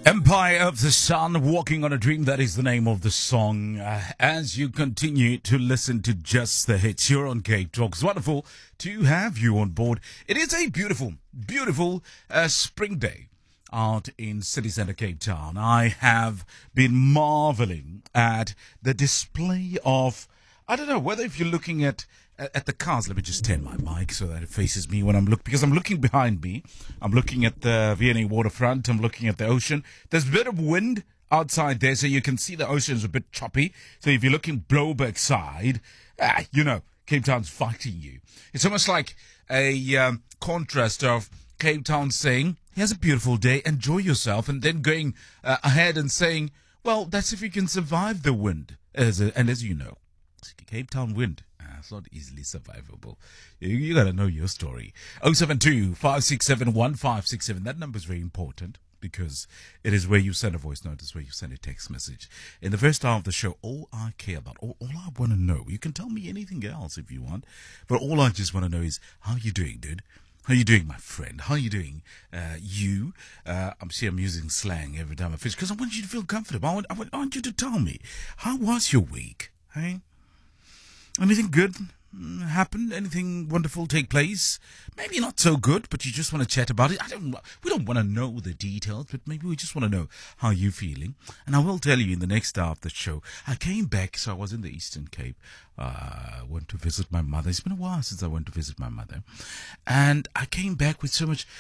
Empire of the Sun, Walking on a Dream, that is the name of the song. As you continue to listen to Just the Hits, you're on Cape Talk. It's wonderful to have you on board. It is a beautiful, beautiful spring day out in city centre Cape Town. I have been marveling at the display of, I don't know, whether if you're looking at the cars. Let me just turn my mic so that it faces me when I'm looking, because I'm looking behind me. I'm looking at the V&A waterfront. I'm looking at the ocean. There's a bit of wind outside there, so you can see the ocean's a bit choppy. So if you're looking Bloberg side, Cape Town's fighting you. It's almost like a contrast of Cape Town saying, here's a beautiful day, enjoy yourself, and then going ahead and saying, well, that's if you can survive the wind. As you know, Cape Town wind. It's not easily survivable. You got to know your story. 072-567-1567. That number is very important because it is where you send a voice note. It's where you send a text message. In the first hour of the show, all I care about, all I want to know, you can tell me anything else if you want, but all I just want to know is, how you doing, dude? How you doing, my friend? How you doing? I'm using slang every time I finish because I want you to feel comfortable. I want you to tell me, how was your week? Hey? Anything good happen? Anything wonderful take place? Maybe not so good, but you just want to chat about it. We don't want to know the details, but maybe we just want to know how you're feeling. And I will tell you in the next hour of the show, I came back, so I was in the Eastern Cape. Went to visit my mother. It's been a while since I went to visit my mother. And I came back with so much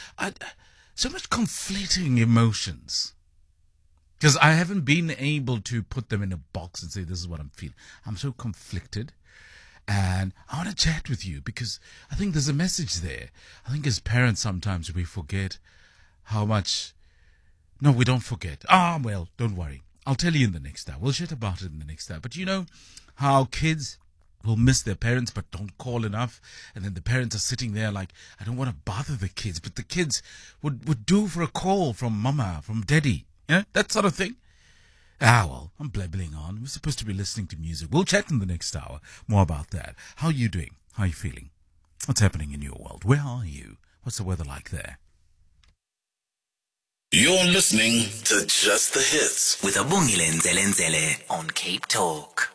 conflicting emotions. Because I haven't been able to put them in a box and say, this is what I'm feeling. I'm so conflicted. And I want to chat with you because I think there's a message there. I think as parents, sometimes we forget how much. No, we don't forget. Well, don't worry. I'll tell you in the next hour. We'll chat about it in the next hour. But you know how kids will miss their parents but don't call enough. And then the parents are sitting there like, I don't want to bother the kids. But the kids would do for a call from mama, from daddy. That sort of thing. Well, I'm blabbling on. We're supposed to be listening to music. We'll chat in the next hour more about that. How are you doing? How are you feeling? What's happening in your world? Where are you? What's the weather like there? You're listening to Just the Hits with Abongile Nzelenzele on Cape Talk.